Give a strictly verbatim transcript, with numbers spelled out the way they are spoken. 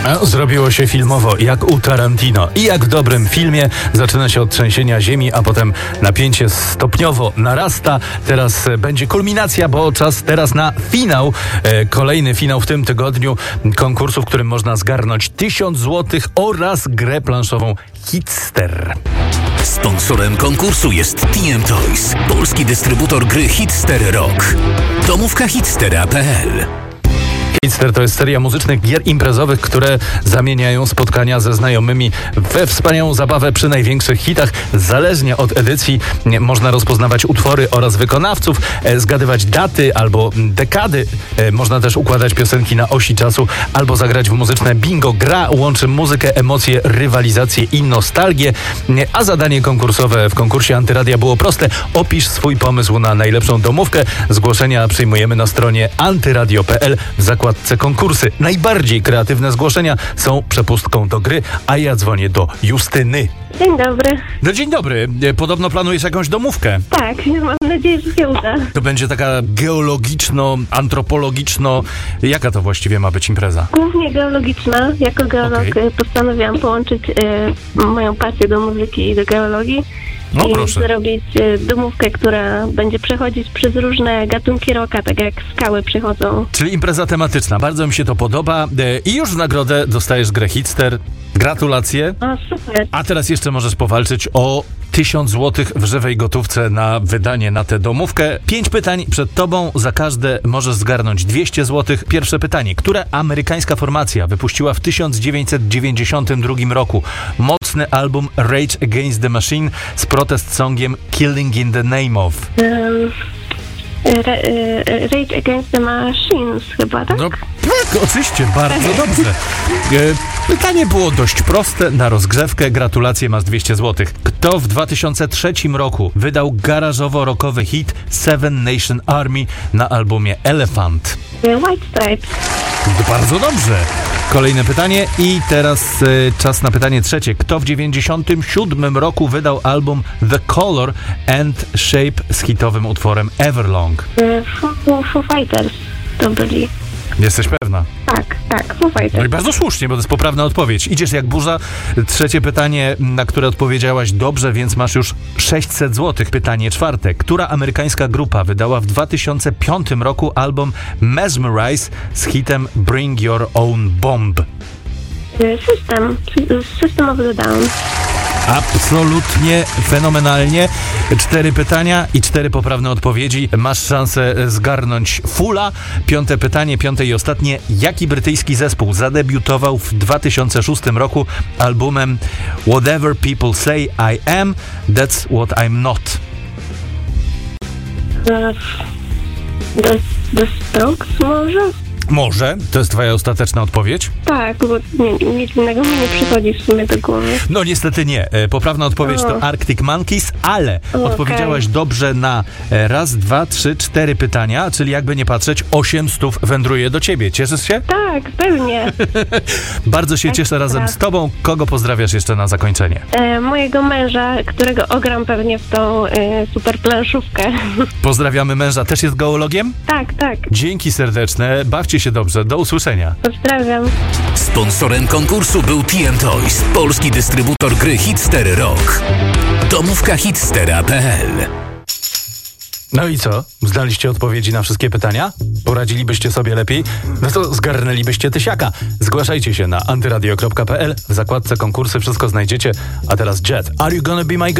No, zrobiło się filmowo, jak u Tarantino. I jak w dobrym filmie zaczyna się od trzęsienia ziemi, a potem napięcie stopniowo narasta. Teraz będzie kulminacja, bo czas teraz na finał. E, kolejny finał w tym tygodniu konkursu, w którym można zgarnąć tysiąc złotych oraz grę planszową Hitster. Sponsorem konkursu jest T M Toys, polski dystrybutor gry Hitster Rock. Domówka hitstera kropka p l. Hitster to jest seria muzycznych gier imprezowych, które zamieniają spotkania ze znajomymi we wspaniałą zabawę przy największych hitach. Zależnie od edycji można rozpoznawać utwory oraz wykonawców, e, zgadywać daty albo dekady. E, można też układać piosenki na osi czasu albo zagrać w muzyczne bingo. Gra łączy muzykę, emocje, rywalizację i nostalgię. E, a zadanie konkursowe w konkursie Antyradia było proste. Opisz swój pomysł na najlepszą domówkę. Zgłoszenia przyjmujemy na stronie antyradio kropka p l w zakładce konkursy. Najbardziej kreatywne zgłoszenia są przepustką do gry, a ja dzwonię do Justyny. Dzień dobry. No dzień dobry. Podobno planujesz jakąś domówkę. Tak, mam nadzieję, że się uda. To będzie taka geologiczno, antropologiczno... Jaka to właściwie ma być impreza? Głównie geologiczna. Jako geolog Okay. postanowiłam połączyć y, moją pasję do muzyki i do geologii. No I proszę. zrobić y, domówkę, która będzie przechodzić przez różne gatunki rocka, tak jak skały przechodzą. Czyli impreza tematyczna. Bardzo mi się to podoba. I już w nagrodę dostajesz grę Hitster. Gratulacje. O, super. A teraz jeszcze możesz powalczyć o tysiąc złotych w żywej gotówce na wydanie na tę domówkę. Pięć pytań przed tobą. Za każde możesz zgarnąć dwieście złotych. Pierwsze pytanie. Która amerykańska formacja wypuściła w tysiąc dziewięćset dziewięćdziesiątym drugim roku mocny album Rage Against the Machine z protest songiem Killing in the Name of? Um, Ra- y, Rage Against the Machines chyba, tak? No tak, oczywiście, bardzo dobrze. E, pytanie było dość proste, na rozgrzewkę. Gratulacje, masz dwieście złotych. Kto w dwa tysiące trzecim roku wydał garażowo-rockowy hit Seven Nation Army na albumie Elephant? White Stripes. Bardzo dobrze. Kolejne pytanie i teraz e, czas na pytanie trzecie. Kto w dziewięćdziesiątym siódmym roku wydał album The Color and Shape z hitowym utworem Everlong? Y, Foo, Foo Fighters to byli. Jesteś pewna? Tak, tak, Foo Fighters. No i bardzo słusznie, bo to jest poprawna odpowiedź. Idziesz jak burza. Trzecie pytanie, na które odpowiedziałaś dobrze, więc masz już sześćset złotych. Pytanie czwarte. Która amerykańska grupa wydała w dwa tysiące piątym roku album Mesmerize z hitem Bring Your Own Bomb? Y, System. System of the Down. Absolutnie fenomenalnie. Cztery pytania i cztery poprawne odpowiedzi. Masz szansę zgarnąć fula. Piąte pytanie, piąte i ostatnie. Jaki brytyjski zespół zadebiutował w dwa tysiące szóstym roku albumem Whatever People Say I Am, That's What I'm Not? The, the, the Strokes może? Może. To jest twoja ostateczna odpowiedź? Tak, bo nie, nic innego mi nie przychodzi w sumie do głowy. No niestety nie. E, Poprawna odpowiedź O. to Arctic Monkeys, ale O, odpowiedziałaś okej. dobrze na e, raz, dwa, trzy, cztery pytania, czyli jakby nie patrzeć, osiem stów wędruje do ciebie. Cieszysz się? Tak, pewnie. Bardzo się Tak, cieszę razem tak. z tobą. Kogo pozdrawiasz jeszcze na zakończenie? E, mojego męża, którego ogram pewnie w tą e, super planszówkę. Pozdrawiamy męża. Też jest geologiem? Tak, tak. Dzięki serdeczne. Bawcie się dobrze. Do usłyszenia. Pozdrawiam. Sponsorem konkursu był T M Toys, polski dystrybutor gry Hitster Rock. Domówka hitstera kropka p l. No i co? Znaliście odpowiedzi na wszystkie pytania? Poradzilibyście sobie lepiej? No to zgarnęlibyście tysiaka. Zgłaszajcie się na antyradio kropka p l. W zakładce konkursy wszystko znajdziecie. A teraz Jet. Are you gonna be my girl?